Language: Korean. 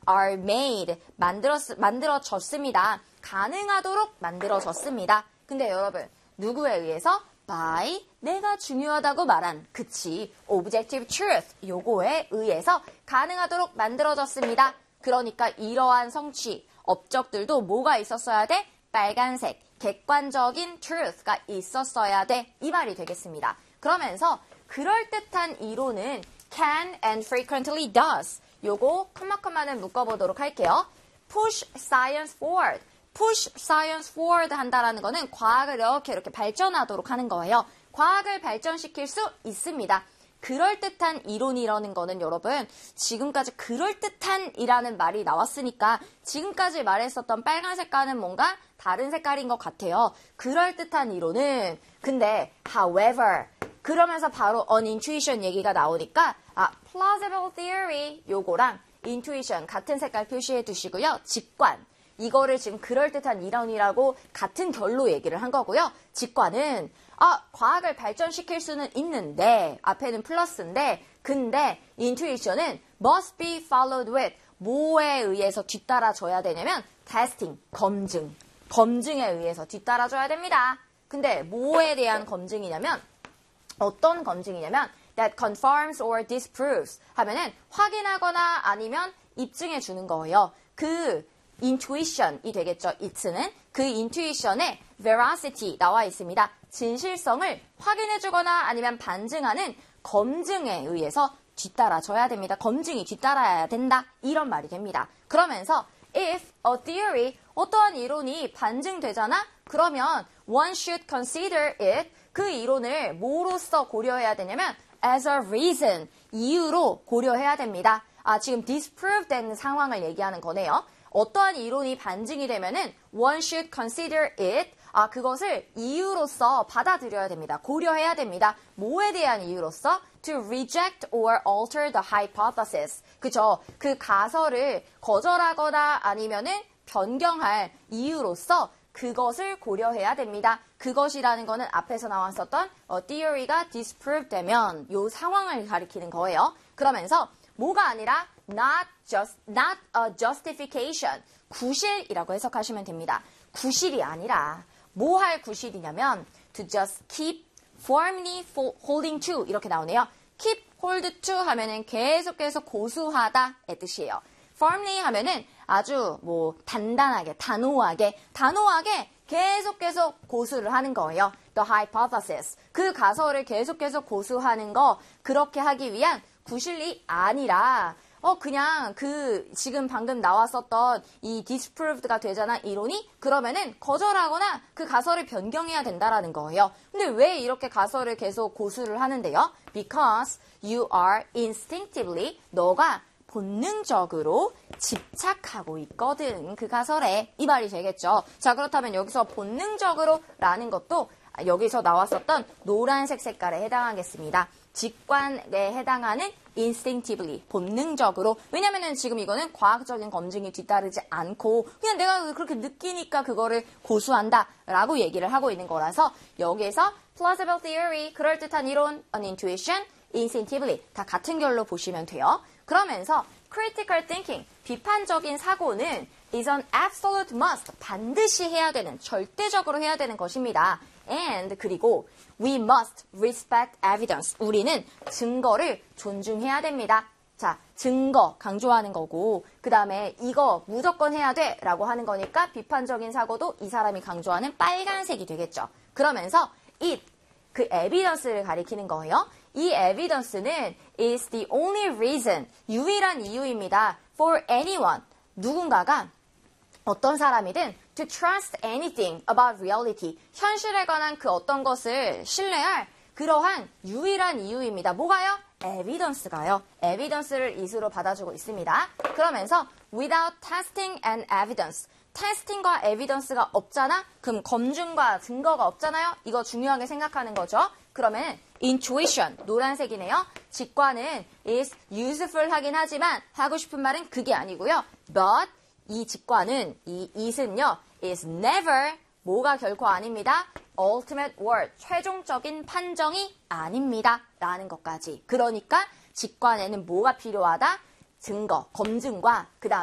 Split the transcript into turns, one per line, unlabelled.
are made. 만들어졌습니다. 가능하도록 만들어졌습니다. 근데 여러분, 누구에 의해서? by 내가 중요하다고 말한 그치 objective truth 요거에 의해서 가능하도록 만들어졌습니다. 그러니까 이러한 성취 업적들도 뭐가 있었어야 돼? 빨간색 객관적인 truth가 있었어야 돼. 이 말이 되겠습니다. 그러면서 그럴듯한 이론은 can and frequently does. 요거 컴마컴마는 묶어보도록 할게요. push science forward. push science forward 한다라는 거는 과학을 이렇게 발전하도록 하는 거예요. 과학을 발전시킬 수 있습니다. 그럴듯한 이론이라는 거는 여러분 지금까지 그럴듯한 이라는 말이 나왔으니까 지금까지 말했었던 빨간 색깔은 뭔가 다른 색깔인 것 같아요. 그럴듯한 이론은 근데 however 그러면서 바로 on intuition 얘기가 나오니까 plausible theory 요거랑 intuition 같은 색깔 표시해 두시고요. 직관 이거를 지금 그럴듯한 이론이라고 같은 결로 얘기를 한 거고요. 직관은 과학을 발전시킬 수는 있는데 앞에는 플러스인데 근데 intuition은 must be followed with 뭐에 의해서 뒤따라줘야 되냐면 testing, 검증에 의해서 뒤따라줘야 됩니다. 근데 뭐에 대한 검증이냐면 어떤 검증이냐면 that confirms or disproves 하면은 확인하거나 아니면 입증해 주는 거예요. 그 intuition이 되겠죠. it는 그 intuition의 veracity 나와 있습니다. 진실성을 확인해주거나 아니면 반증하는 검증에 의해서 뒤따라줘야 됩니다. 검증이 뒤따라야 된다. 이런 말이 됩니다. 그러면서 if a theory 어떠한 이론이 반증되잖아? 그러면 one should consider it 그 이론을 뭐로써 고려해야 되냐면 as a reason 이유로 고려해야 됩니다. 지금 disprove 된 상황을 얘기하는 거네요. 어떠한 이론이 반증이 되면은 one should consider it 그것을 이유로서 받아들여야 됩니다. 고려해야 됩니다. 뭐에 대한 이유로서? to reject or alter the hypothesis. 그죠? 그 가설을 거절하거나 아니면은 변경할 이유로서 그것을 고려해야 됩니다. 그것이라는 거는 앞에서 나왔었던 theory가 disprove 되면 이 상황을 가리키는 거예요. 그러면서 뭐가 아니라 not a justification. 구실이라고 해석하시면 됩니다. 구실이 아니라 뭐 할 구실이냐면 to just keep firmly holding to 이렇게 나오네요. keep hold to 하면은 계속해서 고수하다의 뜻이에요. firmly 하면은 아주 단단하게, 단호하게 계속 고수를 하는 거예요. The hypothesis. 그 가설을 계속해서 고수하는 거 그렇게 하기 위한 구실이 아니라 그냥 지금 방금 나왔었던 이 disproved가 되잖아, 이론이? 그러면은 거절하거나 그 가설을 변경해야 된다라는 거예요. 근데 왜 이렇게 가설을 계속 고수를 하는데요? Because you are instinctively, 너가 본능적으로 집착하고 있거든, 그 가설에. 이 말이 되겠죠. 자, 그렇다면 여기서 본능적으로 라는 것도 여기서 나왔었던 노란색 색깔에 해당하겠습니다. 직관에 해당하는 instinctively, 본능적으로. 왜냐면은 지금 이거는 과학적인 검증이 뒤따르지 않고 그냥 내가 그렇게 느끼니까 그거를 고수한다 라고 얘기를 하고 있는 거라서 여기에서 plausible theory, 그럴듯한 이론, an intuition, instinctively 다 같은 결로 보시면 돼요. 그러면서 critical thinking, 비판적인 사고는 is an absolute must, 반드시 해야 되는, 절대적으로 해야 되는 것입니다. And 그리고 we must respect evidence. 우리는 증거를 존중해야 됩니다. 자, 증거 강조하는 거고 그 다음에 이거 무조건 해야 돼 라고 하는 거니까 비판적인 사고도 이 사람이 강조하는 빨간색이 되겠죠. 그러면서 it, 그 evidence를 가리키는 거예요. 이 evidence는 is the only reason, 유일한 이유입니다. for anyone, 누군가가 어떤 사람이든 to trust anything about reality, 현실에 관한 그 어떤 것을 신뢰할 그러한 유일한 이유입니다. 뭐가요? evidence가요. evidence를 이수로 받아주고 있습니다. 그러면서 without testing and evidence, 테스팅과 에비던스가 없잖아? 그럼 검증과 증거가 없잖아요? 이거 중요하게 생각하는 거죠. 그러면 intuition, 노란색이네요. 직관은 is useful 하긴 하지만 하고 싶은 말은 그게 아니고요. But 이 직관은, 이 it은요, is never, 뭐가 결코 아닙니다. ultimate word, 최종적인 판정이 아닙니다. 라는 것까지. 그러니까 직관에는 뭐가 필요하다? 증거, 검증과 그 다음